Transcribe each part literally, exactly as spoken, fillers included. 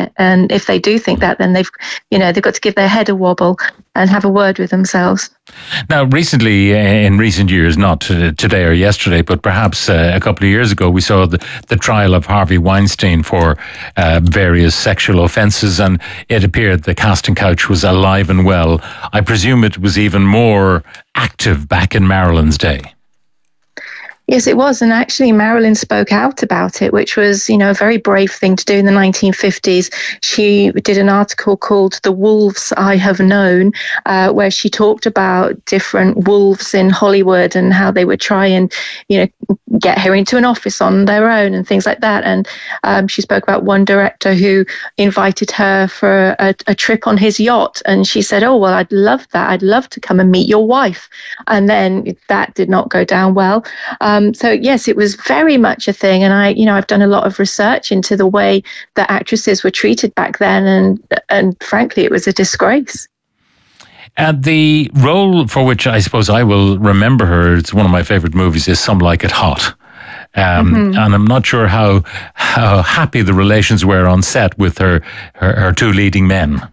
there. And if they do think that, then they've, you know, they've got to give their head a wobble and have a word with themselves. Now, recently, in recent years, not today or yesterday, but perhaps uh, a couple of years ago, we saw the, the trial of Harvey Weinstein for uh, various sexual offences, and it appeared the casting couch was alive and well. I presume it was even more active back in Marilyn's day. Yes, it was. And actually, Marilyn spoke out about it, which was, you know, a very brave thing to do in the nineteen fifties. She did an article called The Wolves I Have Known, uh, where she talked about different wolves in Hollywood and how they would try and, you know, get her into an office on their own and things like that. And um, she spoke about one director who invited her for a, a trip on his yacht. And she said, oh, well, I'd love that. I'd love to come and meet your wife. And then that did not go down well. Um, so, yes, it was very much a thing. And I, you know, I've done a lot of research into the way that actresses were treated back then. And, and frankly, it was a disgrace. And the role for which I suppose I will remember her, it's one of my favourite movies, is Some Like It Hot. Um, mm-hmm. And I'm not sure how how happy the relations were on set with her, her, her two leading men.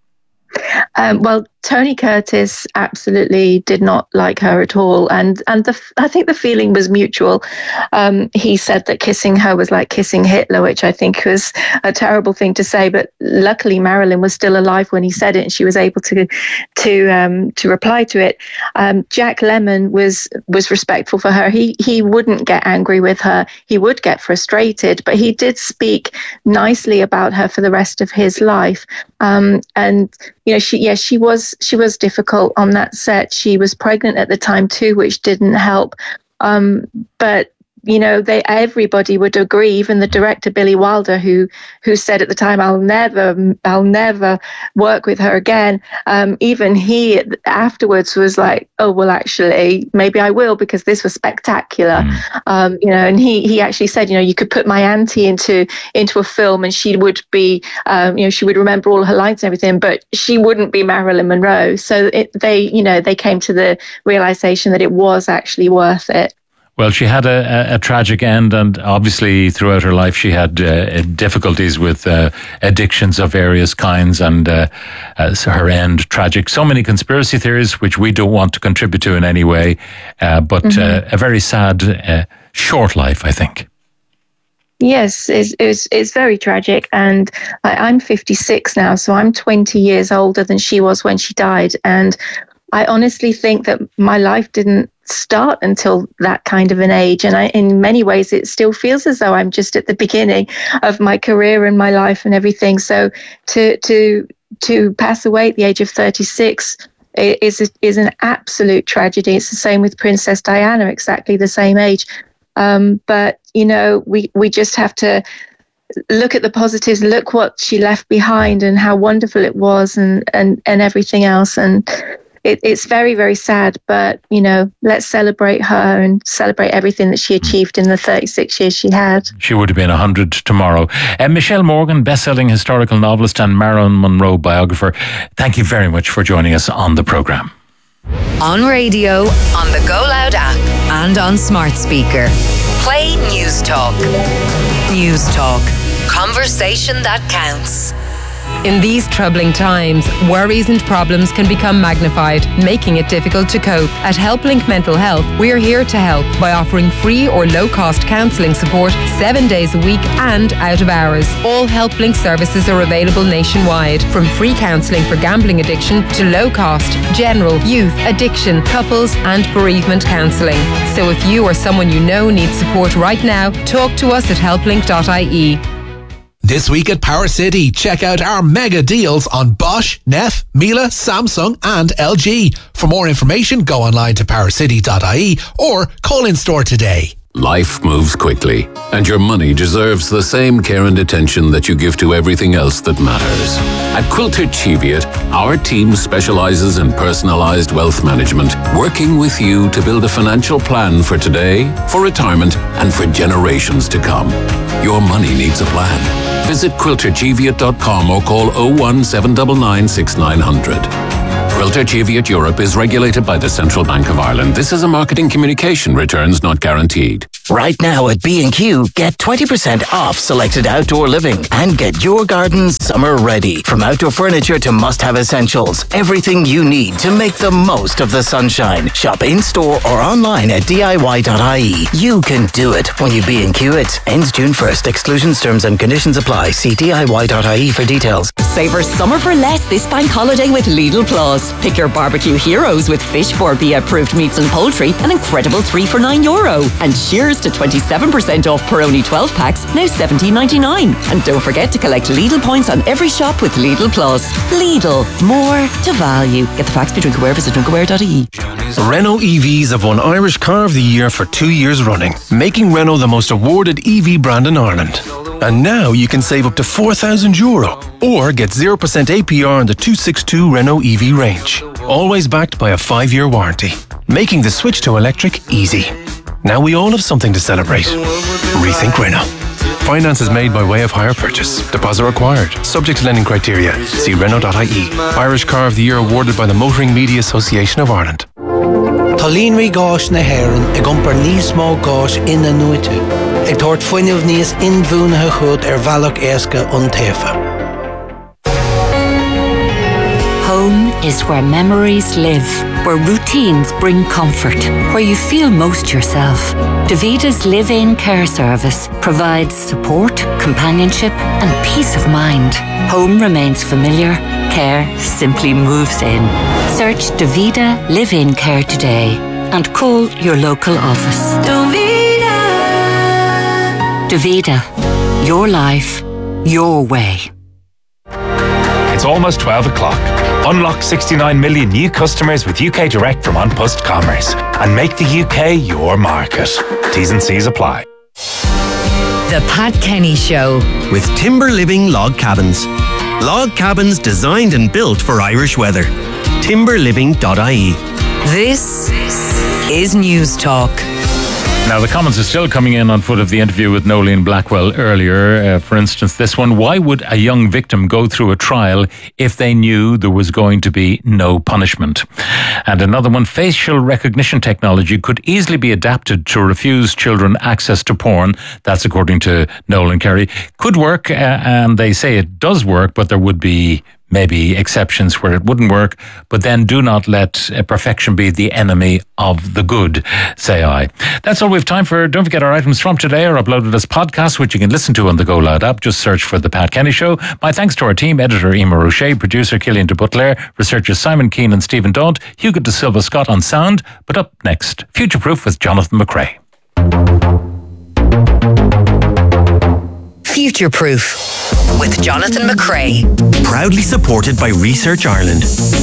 Um, well, Tony Curtis absolutely did not like her at all. And and the, I think the feeling was mutual. Um, he said that kissing her was like kissing Hitler, which I think was a terrible thing to say. But luckily, Marilyn was still alive when he said it, and she was able to to um, to reply to it. Um, Jack Lemmon was was respectful for her. He he wouldn't get angry with her. He would get frustrated, but he did speak nicely about her for the rest of his life. Um, and you know, she yes, she was. She was difficult on that set. She was pregnant at the time too, which didn't help. Um, but you know, they everybody would agree. Even the director Billy Wilder, who who said at the time, "I'll never, I'll never work with her again." Um, even he afterwards was like, "Oh well, actually, maybe I will because this was spectacular." Mm. Um, you know, and he he actually said, you know, you could put my auntie into into a film and she would be, um, you know, she would remember all her lines and everything, but she wouldn't be Marilyn Monroe. So it, they, you know, they came to the realization that it was actually worth it. Well, she had a, a, a tragic end, and obviously throughout her life she had uh, difficulties with uh, addictions of various kinds, and uh, uh, so her end tragic. So many conspiracy theories which we don't want to contribute to in any way, uh, but mm-hmm. uh, a very sad, uh, short life, I think. Yes, it's, it's, it's very tragic. And I, I'm fifty-six now, so I'm twenty years older than she was when she died. And I honestly think that my life didn't start until that kind of an age. And I, in many ways, it still feels as though I'm just at the beginning of my career and my life and everything. So to to to pass away at the age of thirty-six is is an absolute tragedy. It's the same with Princess Diana, exactly the same age. Um, but, you know, we, we just have to look at the positives, look what she left behind and how wonderful it was, and, and, and everything else. And It, it's very, very sad, but, you know, let's celebrate her and celebrate everything that she achieved in the thirty-six years she had. She would have been one hundred tomorrow. Uh, Michelle Morgan, best-selling historical novelist and Marilyn Monroe biographer, thank you very much for joining us on the programme. On radio, on the Go Loud app, and on smart speaker. Play News Talk. News Talk. Conversation that counts. In these troubling times, worries and problems can become magnified, making it difficult to cope. At HelpLink Mental Health, we're here to help by offering free or low-cost counselling support seven days a week and out of hours. All HelpLink services are available nationwide, from free counselling for gambling addiction to low-cost, general, youth, addiction, couples and bereavement counselling. So if you or someone you know needs support right now, talk to us at helplink dot I E. This week at Power City, check out our mega deals on Bosch, Neff, Miele, Samsung and L G. For more information, go online to power city dot I E or call in store today. Life moves quickly, and your money deserves the same care and attention that you give to everything else that matters. At Quilter Cheviot, our team specialises in personalised wealth management, working with you to build a financial plan for today, for retirement, and for generations to come. Your money needs a plan. Visit quilter cheviot dot com or call oh one seven nine nine six nine hundred. Quilter Cheviot Europe is regulated by the Central Bank of Ireland. This is a marketing communication. Returns not guaranteed. Right now at B and Q, get twenty percent off selected outdoor living and get your gardens summer ready. From outdoor furniture to must-have essentials, everything you need to make the most of the sunshine. Shop in-store or online at D I Y dot I E. You can do it when you B and Q it. Ends June first. Exclusions, terms and conditions apply. See D I Y dot I E for details. Savor summer for less this bank holiday with Lidl Plus. Pick your barbecue heroes with Fishboard B approved meats and poultry, an incredible three for nine euro. And cheers to twenty-seven percent off Peroni twelve packs, now seventeen ninety-nine. And don't forget to collect Lidl points on every shop with Lidl Plus. Lidl, more to value. Get the facts, be drink aware, visit drink aware dot I E. Renault E Vs have won Irish Car of the Year for two years running, making Renault the most awarded E V brand in Ireland. And now you can save up to four thousand euro or get zero percent A P R on the two sixty-two Renault E V range. Always backed by a five-year warranty, making the switch to electric easy. Now we all have something to celebrate. Rethink Renault. Finance is made by way of hire purchase. Deposit required. Subject to lending criteria. See Renault dot I E. Irish Car of the Year awarded by the Motoring Media Association of Ireland. Tá líonraí gáis na hÉireann ag iompar níos mó gáis ina nuaite, ag tabhairt fuinneamh níos inmhúnathe chud ar bhealach éasca an taofa. Home is where memories live, where routines bring comfort, where you feel most yourself. Davida's live-in care service provides support, companionship and peace of mind. Home remains familiar, care simply moves in. Search Davida Live-In Care today and call your local office. Davida. Davida, your life, your way. It's almost twelve o'clock. Unlock sixty-nine million new customers with U K Direct from An Post Commerce and make the U K your market. T's and C's apply. The Pat Kenny Show with Timber Living Log Cabins. Log cabins designed and built for Irish weather. timber living dot I E. This is News Talk. Now, the comments are still coming in on foot of the interview with Nolene Blackwell earlier. Uh, for instance, this one: why would a young victim go through a trial if they knew there was going to be no punishment? And another one: facial recognition technology could easily be adapted to refuse children access to porn. That's according to Nolan Kerry. Could work, uh, and they say it does work, but there would be maybe exceptions where it wouldn't work. But then do not let uh, perfection be the enemy of the good, say I. That's all we have time for. Don't forget, our items from today are uploaded as podcasts, which you can listen to on the Go Loud app. Just search for The Pat Kenny Show. My thanks to our team: editor Emer O'Shea, producer Killian de Butler, researchers Simon Keane and Stephen Daunt, Hugo de Silva Scott on sound. But up next, Future Proof with Jonathan McRae. Future Proof with Jonathan McRae. Proudly supported by Research Ireland.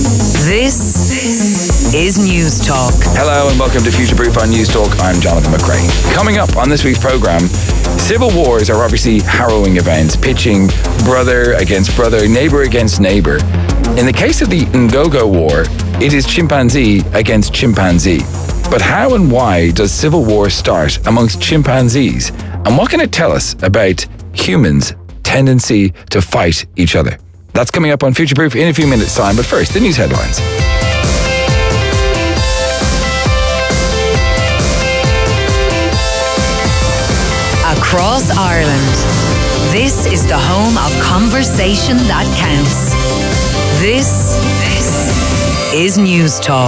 This is News Talk. Hello and welcome to Future Proof on News Talk. I'm Jonathan McRae. Coming up on this week's programme, civil wars are obviously harrowing events, pitching brother against brother, neighbour against neighbour. In the case of the Ngogo War, it is chimpanzee against chimpanzee. But how and why does civil war start amongst chimpanzees? And what can it tell us about humans' tendency to fight each other? That's coming up on Future Proof in a few minutes' time. But first, the news headlines. Across Ireland, this is the home of conversation that counts. This, this is News Talk.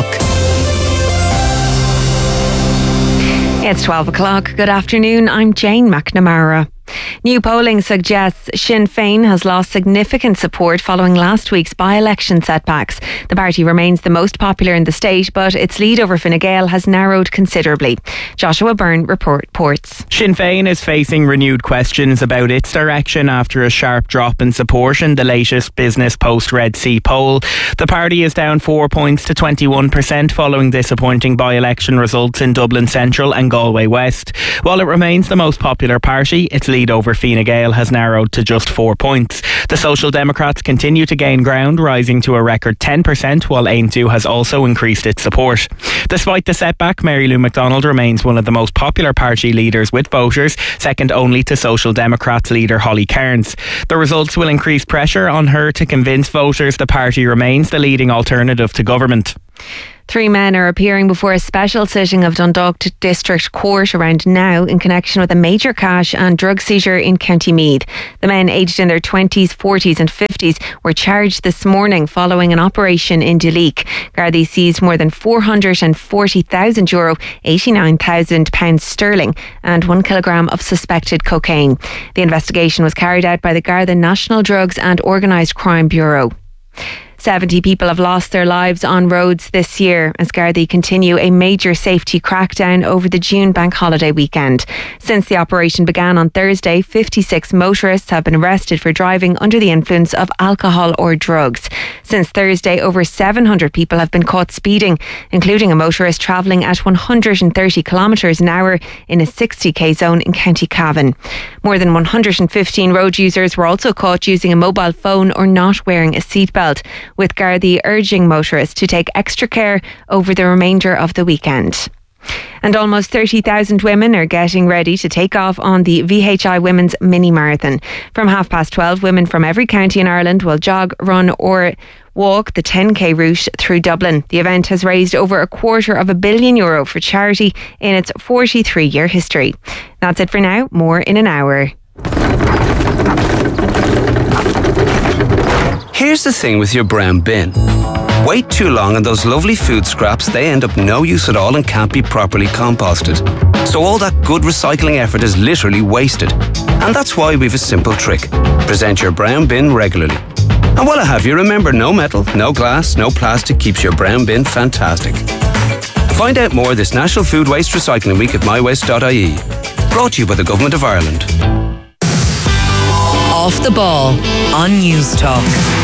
It's twelve o'clock. Good afternoon. I'm Jane McNamara. New polling suggests Sinn Féin has lost significant support following last week's by-election setbacks. The party remains the most popular in the state, but its lead over Fine Gael has narrowed considerably. Joshua Byrne reports. Sinn Féin is facing renewed questions about its direction after a sharp drop in support in the latest Business Post Red C poll. The party is down four points to twenty-one percent following disappointing by-election results in Dublin Central and Galway West. While it remains the most popular party, its lead over Fine Gael has narrowed to just four points. The Social Democrats continue to gain ground, rising to a record ten percent, while Aontú has also increased its support. Despite the setback, Mary Lou McDonald remains one of the most popular party leaders with voters, second only to Social Democrats leader Holly Cairns. The results will increase pressure on her to convince voters the party remains the leading alternative to government. Three men are appearing before a special sitting of Dundalk District Court around now in connection with a major cash and drug seizure in County Meath. The men, aged in their twenties, forties and fifties, were charged this morning following an operation in Duleek. Gardaí seized more than four hundred forty thousand euro, eighty-nine thousand pounds sterling and one kilogram of suspected cocaine. The investigation was carried out by the Garda National Drugs and Organised Crime Bureau. seventy people have lost their lives on roads this year as Gardaí continue a major safety crackdown over the June bank holiday weekend. Since the operation began on Thursday, fifty-six motorists have been arrested for driving under the influence of alcohol or drugs. Since Thursday, over seven hundred people have been caught speeding, including a motorist travelling at one hundred thirty kilometres an hour in a sixty k zone in County Cavan. More than one hundred fifteen road users were also caught using a mobile phone or not wearing a seatbelt, with Gardaí urging motorists to take extra care over the remainder of the weekend. And almost thirty thousand women are getting ready to take off on the V H I Women's Mini Marathon. From half past twelve, women from every county in Ireland will jog, run or walk the ten k route through Dublin. The event has raised over a quarter of a billion euro for charity in its forty-three year history. That's it for now. More in an hour. Here's the thing with your brown bin. Wait too long and those lovely food scraps, they end up no use at all and can't be properly composted. So all that good recycling effort is literally wasted. And that's why we've a simple trick. Present your brown bin regularly. And while I have you, remember, no metal, no glass, no plastic keeps your brown bin fantastic. Find out more this National Food Waste Recycling Week at my waste dot I E. Brought to you by the Government of Ireland. Off the Ball on News Talk.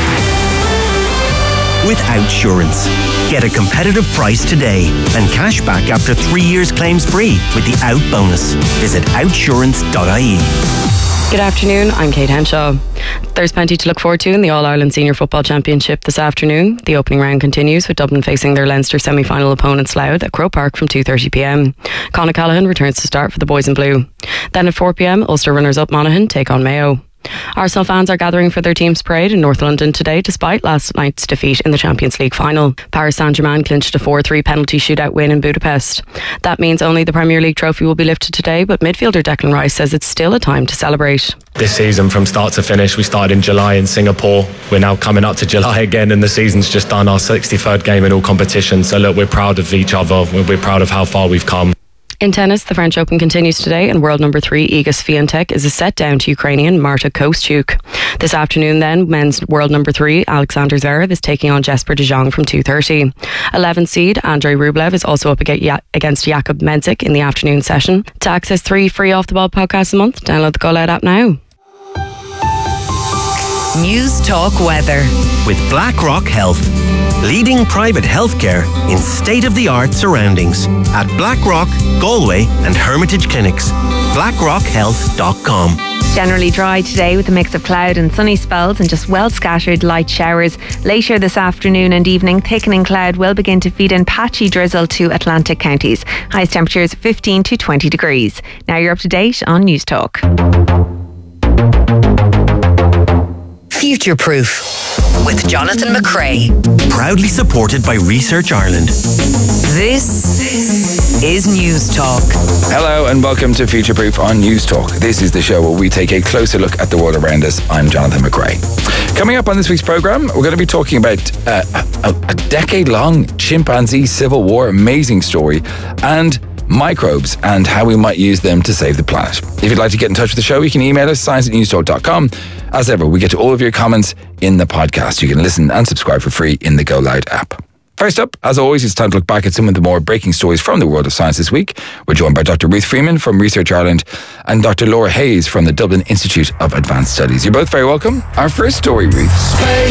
With Outsurance. Get a competitive price today and cash back after three years claims free with the Out bonus. Visit outsurance dot I E. Good afternoon, I'm Kate Henshaw. There's plenty to look forward to in the All-Ireland Senior Football Championship this afternoon. The opening round continues with Dublin facing their Leinster semi-final opponent Slough at Croke Park from two thirty p m. Conor Callaghan returns to start for the boys in blue. Then at four p m, Ulster runners-up Monaghan take on Mayo. Arsenal fans are gathering for their team's parade in North London today despite last night's defeat in the Champions League final. Paris Saint-Germain clinched a four three penalty shootout win in Budapest. That means only the Premier League trophy will be lifted today, but midfielder Declan Rice says it's still a time to celebrate. This season from start to finish, we started in July in Singapore. We're now coming up to July again and the season's just done, our sixty-third game in all competitions. So look, we're proud of each other. We're proud of how far we've come. In tennis, the French Open continues today and world number three Iga Swiatek is a set down to Ukrainian Marta Kostyuk. This afternoon then, men's world number three Alexander Zverev is taking on Jesper de Jong from two thirty. eleventh seed Andrei Rublev is also up against Jakub Mensik in the afternoon session. To access three free Off the Ball podcasts a month, download the Go Loud app now. News Talk Weather. With BlackRock Health. Leading private healthcare in state-of-the-art surroundings at Blackrock, Galway and Hermitage Clinics. blackrock health dot com. Generally dry today with a mix of cloud and sunny spells and just well scattered light showers. Later this afternoon and evening, thickening cloud will begin to feed in patchy drizzle to Atlantic counties. Highest temperatures fifteen to twenty degrees. Now you're up to date on News Talk. Future Proof with Jonathan McCrea. Proudly supported by Research Ireland. This is News Talk. Hello and welcome to Future Proof on News Talk. This is the show where we take a closer look at the world around us. I'm Jonathan McCrea. Coming up on this week's programme, we're going to be talking about uh, a, a decade-long chimpanzee civil war, amazing story, and microbes and how we might use them to save the planet. If you'd like to get in touch with the show, you can email us, science at news talk dot com. As ever, we get to all of your comments in the podcast. You can listen and subscribe for free in the Go Loud app. First up, as always, it's time to look back at some of the more breaking stories from the world of science this week. We're joined by Doctor Ruth Freeman from Research Ireland and Doctor Laura Hayes from the Dublin Institute of Advanced Studies. You're both very welcome. Our first story, Ruth. Space.